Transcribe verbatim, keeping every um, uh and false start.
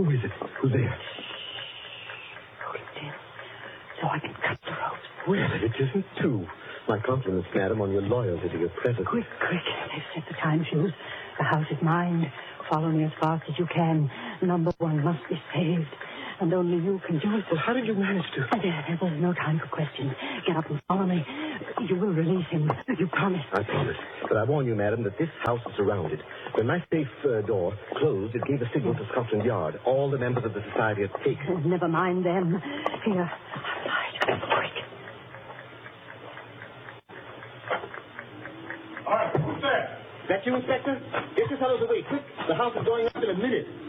Who is it? Who's there? Hold still, so I can cut the ropes. Well, it isn't two. My compliments, madam, on your loyalty to your presence. Quick, quick. They've set the time fuse. The house is mine. Follow me as fast as you can. Number one must be saved. And only you can do it. Well, how did you manage to... There, there's no time for questions. Get up and follow me. You will release him. You promise. I promise. But I warn you, madam, that this house is surrounded. When my safe uh, door closed, it gave a signal to Scotland Yard. All the members of the society are taken. Oh, never mind them. Here, light. Quick. All right, who's there? That you, Inspector? Get your fellows away, quick. The house is going up in a minute.